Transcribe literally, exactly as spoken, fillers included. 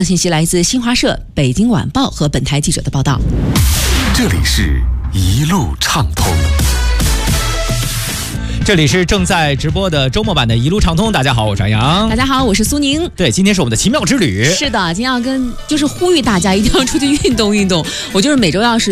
信息来自新华社、北京晚报和本台记者的报道。 这里是一路畅通。 这里是正在直播的周末版的一路畅通。大家好，我是安阳。 大家好，我是苏宁。 对，今天是我们的奇妙之旅。 是的，今天要跟就是呼吁大家一定要出去运动运动。我就是每周要是